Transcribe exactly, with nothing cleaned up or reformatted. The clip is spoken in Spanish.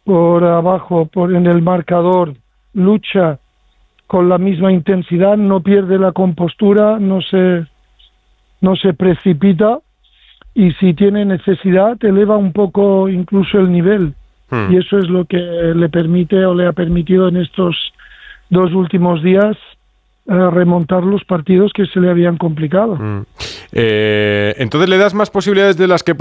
por abajo, por en el marcador, lucha con la misma intensidad, no pierde la compostura, no se, no se precipita, y si tiene necesidad eleva un poco incluso el nivel, hmm. y eso es lo que le permite o le ha permitido en estos dos últimos días eh, remontar los partidos que se le habían complicado. Hmm. Eh, entonces le das más posibilidades de las que